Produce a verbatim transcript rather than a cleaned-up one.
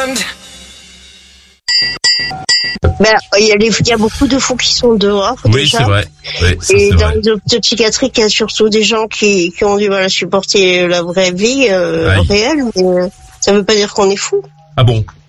Ben, il y a les, il y a beaucoup de fous qui sont dehors. Oui, déjà. c'est vrai. Oui, ça, Et c'est dans vrai. les hôpitaux psychiatriques, il y a surtout des gens qui, qui ont du mal à supporter la vraie vie, euh, Aïe. réelle, mais euh, ça veut pas dire qu'on est fou. Ah bon?